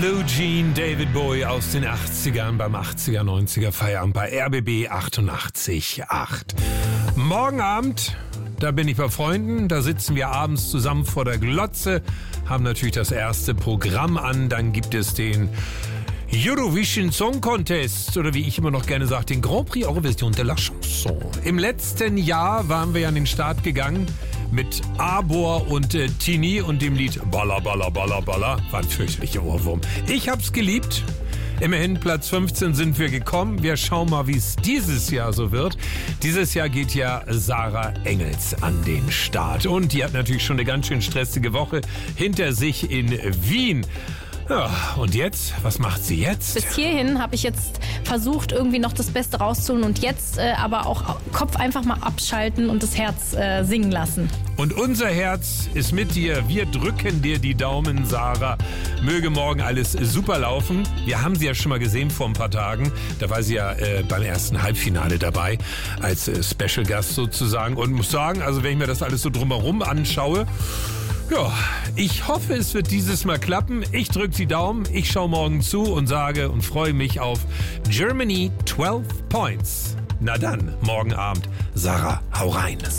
Blue Jean, David Bowie aus den 80ern beim 80er, 90er Feierabend bei RBB 88.8. Morgen Abend, da bin ich bei Freunden, da sitzen wir abends zusammen vor der Glotze, haben natürlich das erste Programm an, dann gibt es den Eurovision Song Contest oder wie ich immer noch gerne sage, den Grand Prix Eurovision de la Chanson. Im letzten Jahr waren wir an den Start gegangen mit Arbor und Tini und dem Lied Balla Balla Balla Balla. War ein fürchterlicher Ohrwurm. Ich hab's geliebt. Immerhin Platz 15 sind wir gekommen. Wir schauen mal, wie es dieses Jahr so wird. Dieses Jahr geht ja Sarah Engels an den Start. Und die hat natürlich schon eine ganz schön stressige Woche hinter sich in Wien. Ja, und jetzt? Was macht sie jetzt? Bis hierhin habe ich jetzt versucht, irgendwie noch das Beste rauszuholen und jetzt aber auch Kopf einfach mal abschalten und das Herz singen lassen. Und unser Herz ist mit dir. Wir drücken dir die Daumen, Sarah. Möge morgen alles super laufen. Wir haben sie ja schon mal gesehen vor ein paar Tagen. Da war sie ja beim ersten Halbfinale dabei, als Special Gast sozusagen. Und muss sagen, also wenn ich mir das alles so drumherum anschaue, ja, ich hoffe, es wird dieses Mal klappen. Ich drücke die Daumen, ich schaue morgen zu und sage und freue mich auf Germany 12 Points. Na dann, morgen Abend. Sarah, hau rein.